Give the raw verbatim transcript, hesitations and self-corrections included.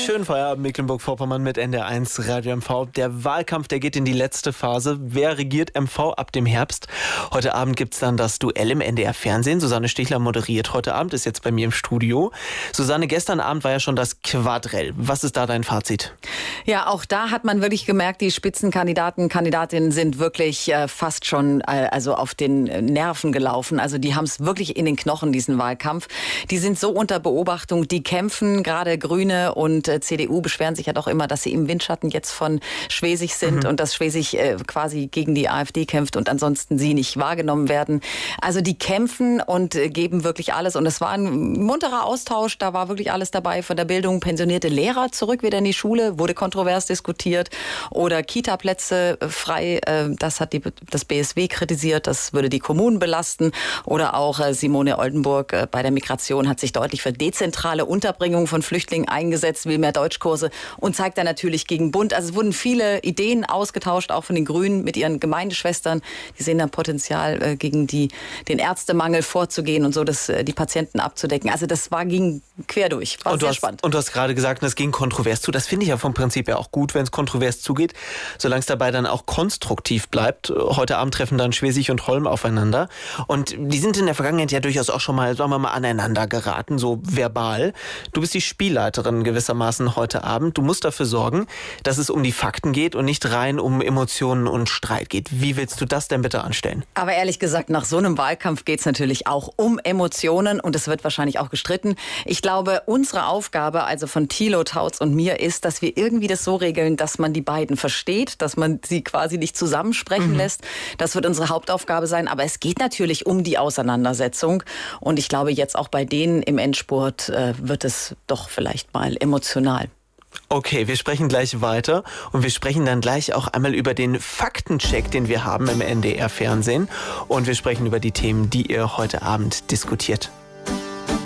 Schönen Feierabend, Mecklenburg-Vorpommern mit N D R eins Radio M V. Der Wahlkampf, der geht in die letzte Phase. Wer regiert M V ab dem Herbst? Heute Abend gibt's dann das Duell im N D R-Fernsehen. Susanne Stichler moderiert heute Abend, ist jetzt bei mir im Studio. Susanne, gestern Abend war ja schon das Quadrell. Was ist da dein Fazit? Ja, auch da hat man wirklich gemerkt, die Spitzenkandidaten, Kandidatinnen sind wirklich äh, fast schon äh, also auf den Nerven gelaufen. Also die haben es wirklich in den Knochen, diesen Wahlkampf. Die sind so unter Beobachtung, die kämpfen, gerade Grüne und äh, C D U beschweren sich ja doch immer, dass sie im Windschatten jetzt von Schwesig sind mhm. und dass Schwesig äh, quasi gegen die AfD kämpft und ansonsten sie nicht wahrgenommen werden. Also die kämpfen und äh, geben wirklich alles und es war ein munterer Austausch, da war wirklich alles dabei, von der Bildung, pensionierte Lehrer zurück wieder in die Schule, wurde kontrovers diskutiert oder Kita-Plätze frei, äh, das hat die, das B S W kritisiert, das würde die Kommunen belasten oder auch äh, Simone Oldenburg äh, bei der Migration hat sich deutlich für dezentrale Unterbringung von Flüchtlingen eingesetzt, will mehr Deutschkurse und zeigt da natürlich gegen Bund. Also es wurden viele Ideen ausgetauscht, auch von den Grünen mit ihren Gemeindeschwestern. Die sehen dann Potenzial, äh, gegen die, den Ärztemangel vorzugehen und so, das, äh, die Patienten abzudecken. Also das war, ging quer durch. War und sehr hast, spannend. Und du hast gerade gesagt, es ging kontrovers zu. Das finde ich ja vom Prinzip her auch gut, wenn es kontrovers zugeht, solange es dabei dann auch konstruktiv bleibt. Heute Abend treffen dann Schwesig und Holm aufeinander. Und die sind in der Vergangenheit ja durchaus auch schon mal, sagen wir mal, aneinander geraten, so verbal. Du bist die Spielleiterin gewissermaßen heute Abend. Du musst dafür sorgen, dass es um die Fakten geht und nicht rein um Emotionen und Streit geht. Wie willst du das denn bitte anstellen? Aber ehrlich gesagt, nach so einem Wahlkampf geht es natürlich auch um Emotionen und es wird wahrscheinlich auch gestritten. Ich glaube, unsere Aufgabe, also von Thilo, Tautz und mir, ist, dass wir irgendwie das so regeln, dass man die beiden versteht, dass man sie quasi nicht zusammensprechen mhm. lässt. Das wird unsere Hauptaufgabe sein. Aber es geht natürlich um die Auseinandersetzung. Und ich glaube, jetzt auch bei denen im Endspurt äh, wird es doch vielleicht mal emotional. Okay, wir sprechen gleich weiter und wir sprechen dann gleich auch einmal über den Faktencheck, den wir haben im N D R-Fernsehen und wir sprechen über die Themen, die ihr heute Abend diskutiert.